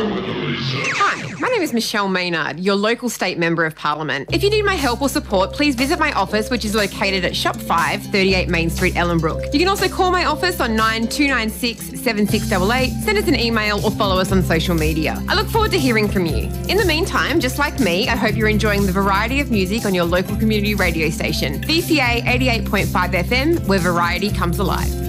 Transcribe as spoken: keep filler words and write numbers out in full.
Hi, my name is Michelle Maynard, your local state member of parliament. If you need my help or support, please visit my office, which is located at Shop five, thirty-eight Main Street, Ellenbrook. You can also call my office on nine two nine six, seven six eight eight, send us an email or follow us on social media. I look forward to hearing from you. In the meantime, just like me, I hope you're enjoying the variety of music on your local community radio station, V C A eighty-eight point five F M, where variety comes alive.